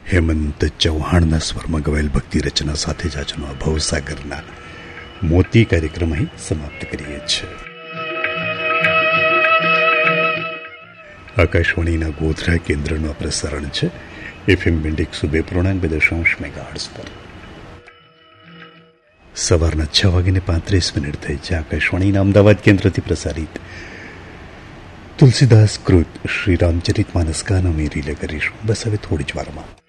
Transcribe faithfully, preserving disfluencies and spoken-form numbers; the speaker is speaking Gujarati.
હેમંત ચૌહાણના સ્વરમાં ગવાયેલ ભક્તિ રચના સાથે જ આજનો આ ભવસાગરના મોતી કાર્યક્રમ અહીં સમાપ્ત કરીએ છીએ. આકાશવાણીના ગોધરા કેન્દ્રનું આ પ્રસારણ છે એફએમ બેન્ડ એકસો બે પૂર્ણાંક બે દશાંશ મેગાહર્ટ્ઝ પર. સવારના છ વાગીને પાંત્રીસ મિનિટ થઈ છે. આકાશવાણીના અમદાવાદ કેન્દ્રથી પ્રસારિત તુલસીદાસ કૃત શ્રી રામચરિત માનસ ગાન અમે રીલે કરીશું બસ હવે થોડી જ વારમાં.